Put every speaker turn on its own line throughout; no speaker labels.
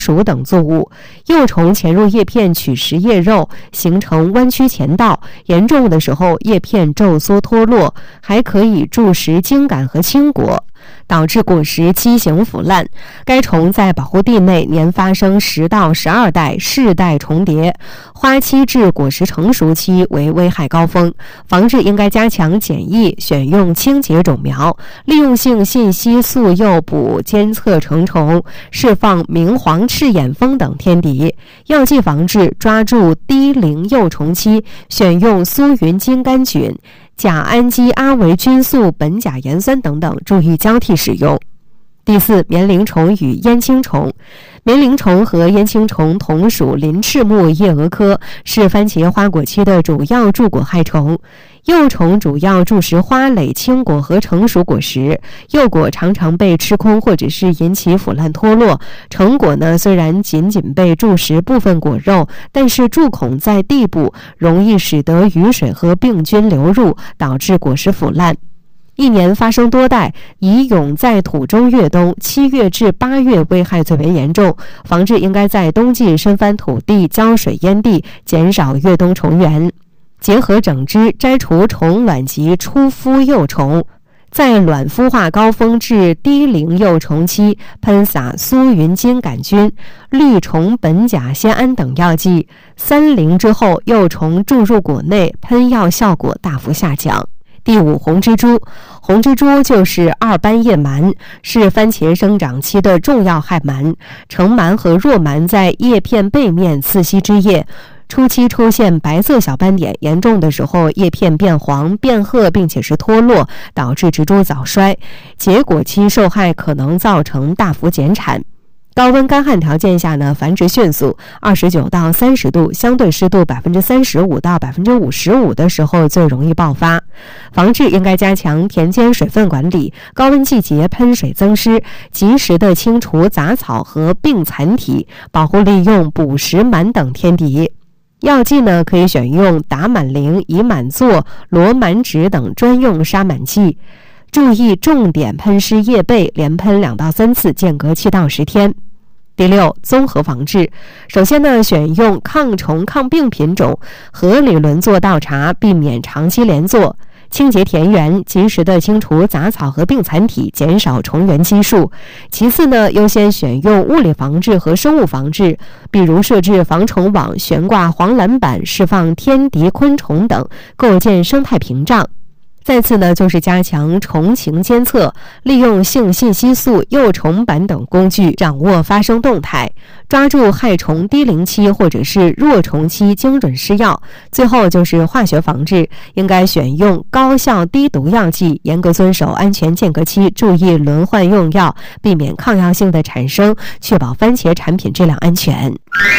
鼠等作物，幼虫潜入叶片取食叶肉，形成弯曲前道，严重的时候叶片皱缩脱落，还可以蛀食茎秆和青果，导致果实畸形腐烂。该虫在保护地内年发生10到12代，世代重叠，花期至果实成熟期为危害高峰。防治应该加强检疫，选用清洁种苗，利用性信息素诱捕监测成虫，释放明黄赤眼蜂等天敌。药剂防治，抓住低龄幼虫期，选用苏云金杆菌、甲氨基阿维菌素、苯甲盐酸等等，注意交替使用。第4，棉铃虫与烟青虫。棉铃虫和烟青虫同属鳞翅目叶蛾科，是番茄花果期的主要蛀果害虫。幼虫主要蛀食花蕾、青果和成熟果实，幼果常常被吃空或者是引起腐烂脱落。成果呢，虽然仅仅被蛀食部分果肉，但是蛀孔在地部，容易使得雨水和病菌流入，导致果实腐烂。一年发生多代，以蛹在土中越冬7月至8月危害最为严重。防治应该在冬季深翻土地，浇水淹地，减少越冬虫源。结合整枝摘除虫卵及初孵幼虫，在卵孵化高峰至低龄幼虫期喷洒苏云金杆菌、绿虫苯甲酰胺等药剂。3龄之后，幼虫注入果内，喷药效果大幅下降。第5，红蜘蛛。红蜘蛛就是2斑叶螨，是番茄生长期的重要害螨。成螨和弱螨在叶片背面刺吸枝叶，初期出现白色小斑点，严重的时候叶片变黄、变褐，并且是脱落，导致植株早衰。结果期受害可能造成大幅减产。高温干旱条件下呢，繁殖迅速，29到30度，相对湿度35%到55%的时候最容易爆发。防治应该加强田间水分管理，高温季节喷水增湿，及时的清除杂草和病残体，保护利用捕食螨等天敌。药剂呢，可以选用达满灵、乙满唑、罗满酯等专用杀螨剂。注意重点喷湿叶背，连喷2到3次，间隔7到10天。第6，综合防治。首先呢，选用抗虫抗病品种，合理轮作倒茬，避免长期连作。清洁田园，及时的清除杂草和病残体，减少虫源基数。其次呢，优先选用物理防治和生物防治，比如设置防虫网、悬挂黄蓝板、释放天敌昆虫等，构建生态屏障。再次呢，就是加强虫情监测，利用性信息素、幼虫板等工具，掌握发生动态，抓住害虫低龄期或者是弱虫期，精准施药。最后就是化学防治，应该选用高效低毒药剂，严格遵守安全间隔期，注意轮换用药，避免抗药性的产生，确保番茄产品质量安全。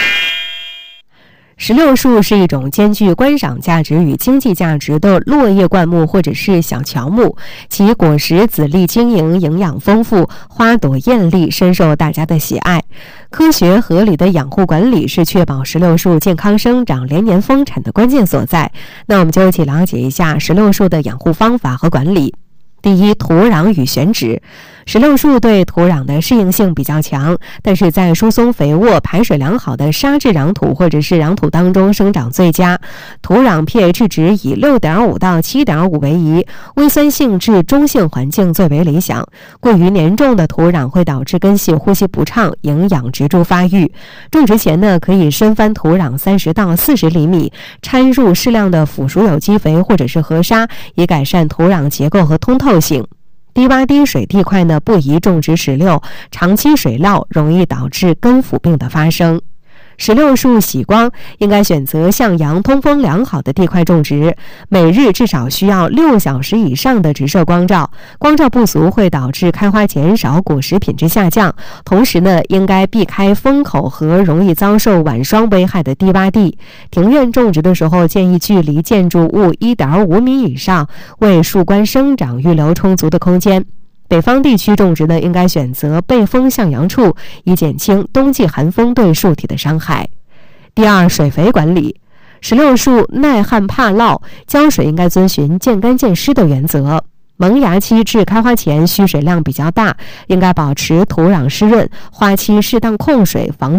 石榴树是一种兼具观赏价值与经济价值的落叶灌木或者是小乔木，其果实籽粒晶莹，营养丰富，花朵艳丽，深受大家的喜爱。科学合理的养护管理是确保石榴树健康生长、连年丰产的关键所在。那我们就一起了解一下石榴树的养护方法和管理。第1，土壤与选址。石榴树对土壤的适应性比较强，但是在疏松肥沃、排水良好的沙质壤土或者是壤土当中生长最佳。土壤 pH 值以 6.5 到 7.5 为宜，微酸性至中性环境最为理想。过于黏重的土壤会导致根系呼吸不畅，影响植株发育。种植前呢，可以深翻土壤30到40厘米，掺入适量的腐熟有机肥或者是河沙，以改善土壤结构和通透性。低洼低水地块呢，不宜种植石榴，长期水涝容易导致根腐病的发生。石榴树喜光，应该选择向阳、通风良好的地块种植，每日至少需要6小时以上的直射光照，光照不足会导致开花减少、果实品质下降。同时呢，应该避开风口和容易遭受晚霜危害的低洼地。庭院种植的时候，建议距离建筑物 1.5 米以上，为树冠生长预留充足的空间。北方地区种植呢，应该选择背风向阳处，以减轻冬季寒风对树体的伤害。第2，水肥管理。石榴树耐旱怕涝，浇水应该遵循见干见湿的原则。萌芽期至开花前需水量比较大，应该保持土壤湿润，花期适当控水，防